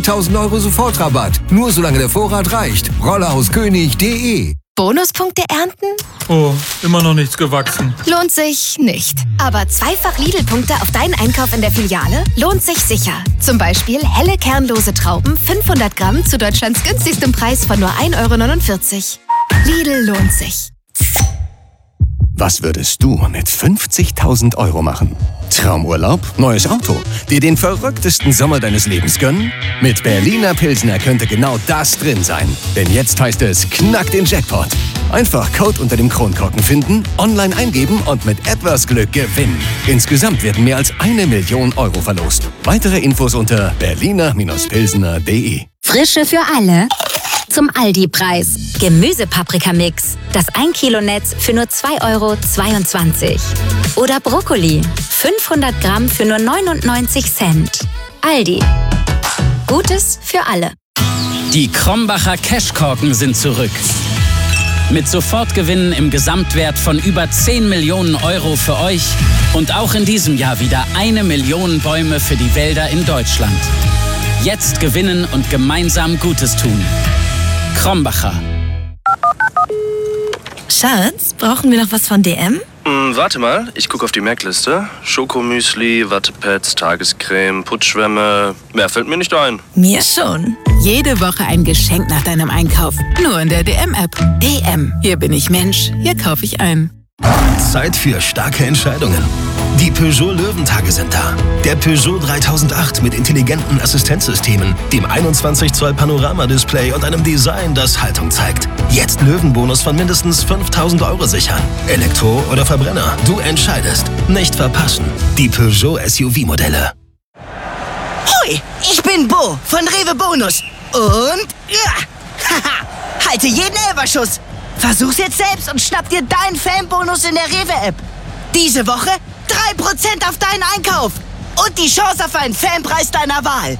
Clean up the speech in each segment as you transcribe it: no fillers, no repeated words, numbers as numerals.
1.000 € Sofortrabatt. Nur solange der Vorrat reicht. Rollerhauskönig.de. Bonuspunkte ernten? Oh, immer noch nichts gewachsen. Lohnt sich nicht. Aber zweifach Lidl-Punkte auf deinen Einkauf in der Filiale lohnt sich sicher. Zum Beispiel helle kernlose Trauben 500 Gramm zu Deutschlands günstigstem Preis von nur 1,49 €. Lidl lohnt sich. Was würdest du mit 50.000 € machen? Traumurlaub? Neues Auto? Dir den verrücktesten Sommer deines Lebens gönnen? Mit Berliner Pilsner könnte genau das drin sein. Denn jetzt heißt es, knack den Jackpot. Einfach Code unter dem Kronkorken finden, online eingeben und mit etwas Glück gewinnen. Insgesamt werden mehr als 1 Million € verlost. Weitere Infos unter berliner-pilsner.de. Frische für alle. Zum Aldi-Preis. Gemüsepaprikamix. Das 1 Kilo Netz für nur 2,22 €. Oder Brokkoli. 500 Gramm für nur 99 Cent. Aldi. Gutes für alle. Die Krombacher Cashkorken sind zurück. Mit Sofortgewinnen im Gesamtwert von über 10 Millionen € für euch und auch in diesem Jahr wieder 1 Million Bäume für die Wälder in Deutschland. Jetzt gewinnen und gemeinsam Gutes tun. Krombacher. Schatz, brauchen wir noch was von DM? Warte mal, ich gucke auf die Merkliste. Schokomüsli, Wattepads, Tagescreme, Putzschwämme. Mehr fällt mir nicht ein. Mir schon. Jede Woche ein Geschenk nach deinem Einkauf. Nur in der DM-App. DM. Hier bin ich Mensch. Hier kaufe ich ein. Zeit für starke Entscheidungen. Die Peugeot Löwentage sind da. Der Peugeot 3008 mit intelligenten Assistenzsystemen, dem 21 Zoll Panoramadisplay und einem Design, das Haltung zeigt. Jetzt Löwenbonus von mindestens 5.000 € sichern. Elektro oder Verbrenner, du entscheidest. Nicht verpassen. Die Peugeot SUV-Modelle. Hoi, ich bin Bo von Rewe Bonus. Und haha, halte jeden Elferschuss. Versuch's jetzt selbst und schnapp dir deinen Fanbonus in der Rewe-App. Diese Woche 3% auf deinen Einkauf und die Chance auf einen Fanpreis deiner Wahl.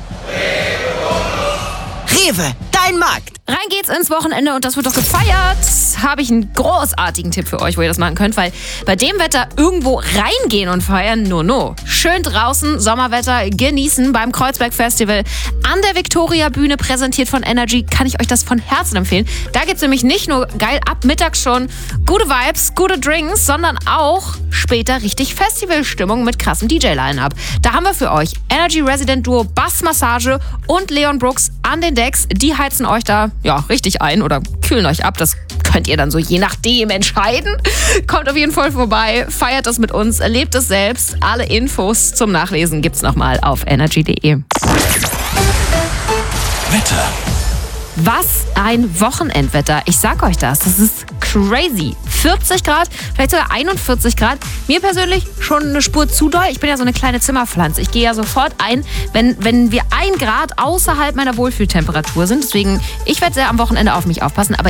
Rewe, dein Markt. Rein geht's ins Wochenende und das wird doch gefeiert. Habe ich einen großartigen Tipp für euch, wo ihr das machen könnt, weil bei dem Wetter irgendwo reingehen und feiern, no. Schön draußen, Sommerwetter genießen beim Kreuzberg Festival an der Victoria Bühne, präsentiert von Energy, kann ich euch das von Herzen empfehlen. Da gibt's nämlich nicht nur geil ab Mittag schon gute Vibes, gute Drinks, sondern auch später richtig Festivalstimmung mit krassem DJ-Line-Up. Da haben wir für euch Energy Resident Duo Bassmassage und Leon Brooks an den Decks. Die heizen euch da richtig ein oder kühlen euch ab. Das könnt ihr dann so je nachdem entscheiden. Kommt auf jeden Fall vorbei, feiert das mit uns, erlebt es selbst. Alle Infos zum Nachlesen gibt's nochmal auf energy.de. Wetter. Was ein Wochenendwetter. Ich sag euch das ist crazy. 40 Grad, vielleicht sogar 41 Grad. Mir persönlich schon eine Spur zu doll. Ich bin ja so eine kleine Zimmerpflanze. Ich gehe ja sofort ein, wenn wir 1 Grad außerhalb meiner Wohlfühltemperatur sind. Deswegen, ich werde sehr am Wochenende auf mich aufpassen. Aber